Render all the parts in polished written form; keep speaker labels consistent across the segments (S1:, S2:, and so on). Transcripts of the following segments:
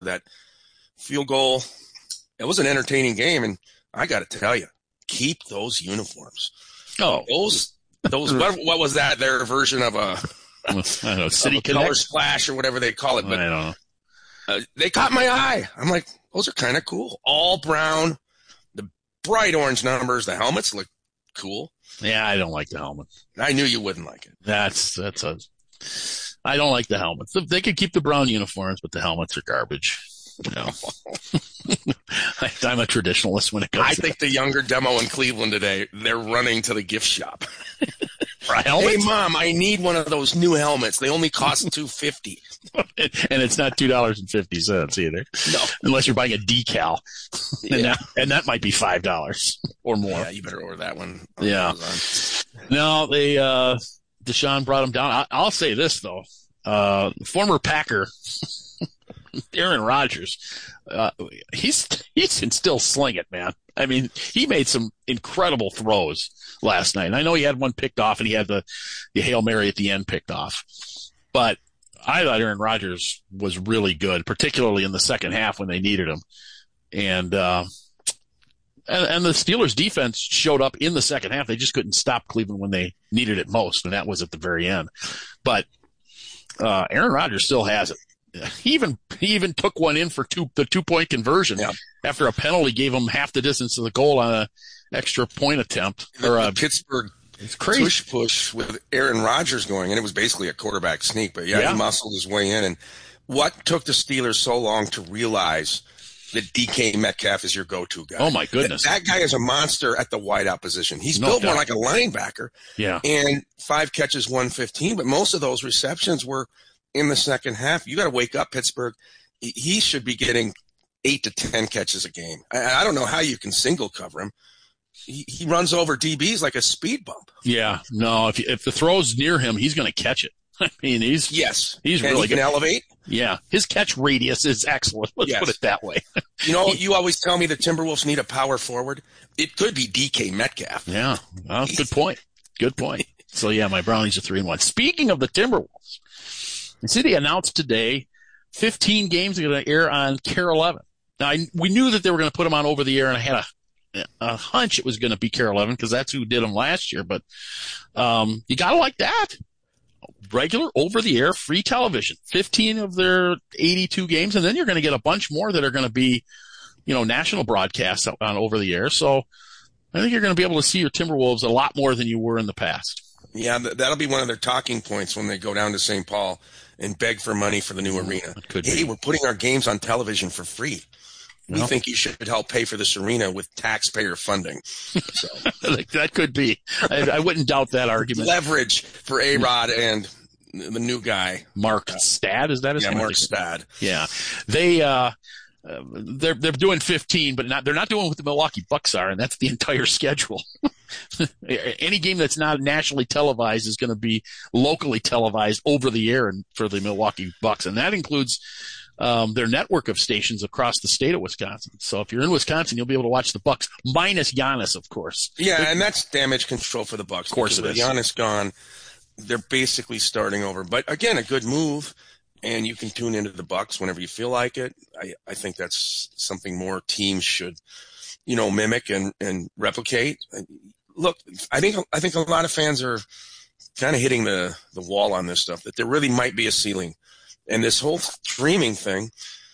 S1: that field goal. It was an entertaining game, and I got to tell you, keep those uniforms.
S2: Oh,
S1: those. What was that? Their version of a
S2: I don't know, City
S1: Connect? Color Splash or whatever they call it. But
S2: I don't know.
S1: They caught my eye. I'm like, those are kind of cool. All brown, the bright orange numbers. The helmets look cool.
S2: Yeah, I don't like the helmet.
S1: I knew you wouldn't like it.
S2: I don't like the helmets. They could keep the brown uniforms, but the helmets are garbage. You know. I'm a traditionalist when it comes.
S1: I think the younger demo in Cleveland today, they're running to the gift shop.
S2: For a helmet?
S1: Hey, Mom, I need one of those new helmets. They only cost $2.50.
S2: And it's not $2.50 either.
S1: No,
S2: unless you're buying a decal,
S1: yeah.
S2: and that might be $5 or more.
S1: Yeah, you better order that one.
S2: Yeah. No, Deshaun brought him down. I'll say this though, former Packer. Aaron Rodgers, he can still sling it, man. I mean, he made some incredible throws last night. And I know he had one picked off and he had the Hail Mary at the end picked off. But I thought Aaron Rodgers was really good, particularly in the second half when they needed him. And the Steelers defense showed up in the second half. They just couldn't stop Cleveland when they needed it most, and that was at the very end. But Aaron Rodgers still has it. He even took one in for the 2-point conversion after a penalty gave him half the distance to the goal on an extra point attempt.
S1: The Pittsburgh
S2: it's crazy.
S1: push with Aaron Rodgers going, and it was basically a quarterback sneak. But he muscled his way in. And what took the Steelers so long to realize that DK Metcalf is your go-to guy?
S2: Oh my goodness,
S1: that guy is a monster at the wideout position. He's built more like a linebacker.
S2: Yeah,
S1: and 5 catches, 115. But most of those receptions were in the second half. You got to wake up, Pittsburgh. He should be getting 8 to 10 catches a game. I don't know how you can single cover him. He runs over DBs like a speed bump.
S2: Yeah, no. If the throw's near him, he's going to catch it. I mean, he's really
S1: good. Elevate.
S2: Yeah, his catch radius is excellent. Let's put it that way.
S1: You always tell me the Timberwolves need a power forward. It could be DK Metcalf.
S2: Yeah, well, good point. Good point. So yeah, my Brownies are 3-1. Speaking of the Timberwolves. The city announced today 15 games are going to air on KARE 11. Now, we knew that they were going to put them on over the air, and I had a hunch it was going to be KARE 11 because that's who did them last year. But you got to like that. Regular over-the-air free television, 15 of their 82 games, and then you're going to get a bunch more that are going to be, national broadcasts on over-the-air. So I think you're going to be able to see your Timberwolves a lot more than you were in the past.
S1: Yeah, that'll be one of their talking points when they go down to St. Paul and beg for money for the new arena. Hey, we're putting our games on television for free. We think you should help pay for this arena with taxpayer funding. So
S2: that could be. I wouldn't doubt that argument.
S1: Leverage for A-Rod and the new guy.
S2: Mark Stad, is that his name?
S1: Yeah, Mark Stad.
S2: Yeah. They're doing 15, but they're not doing what the Milwaukee Bucks are, and that's the entire schedule. Any game that's not nationally televised is going to be locally televised over the air for the Milwaukee Bucks, and that includes their network of stations across the state of Wisconsin. So if you're in Wisconsin, you'll be able to watch the Bucks, minus Giannis, of course.
S1: Yeah, and that's damage control for the Bucks.
S2: Of course it is.
S1: With Giannis gone, they're basically starting over. But again, a good move, and you can tune into the Bucks whenever you feel like it. I think that's something more teams should, mimic and replicate. Look, I think a lot of fans are kind of hitting the wall on this stuff, that there really might be a ceiling. And this whole streaming thing,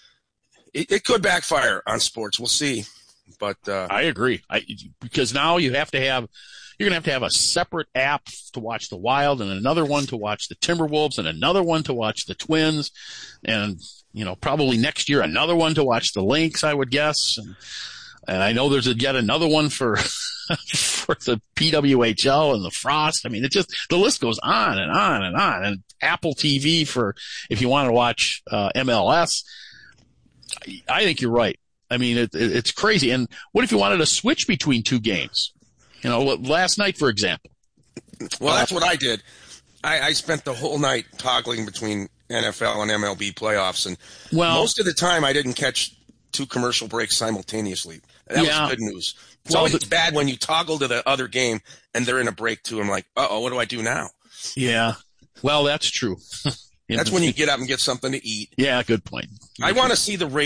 S1: it could backfire on sports. We'll see. But
S2: I agree. Because now you're going to have to have a separate app to watch the Wild, and another one to watch the Timberwolves, and another one to watch the Twins, and probably next year another one to watch the Lynx, I would guess. And I know there's yet another one for the PWHL and the Frost. I mean, the list goes on and on and on. And Apple TV for if you want to watch MLS. I think you're right. I mean, it's crazy. And what if you wanted to switch between two games? Last night, for example.
S1: Well, that's what I did. I spent the whole night toggling between NFL and MLB playoffs, and most of the time I didn't catch 2 commercial breaks simultaneously. That was good news. It's always bad when you toggle to the other game and they're in a break too. I'm like, what do I do now?
S2: Yeah. Well, that's true.
S1: That's when you get up and get something to eat.
S2: Yeah, good point.
S1: I want to see the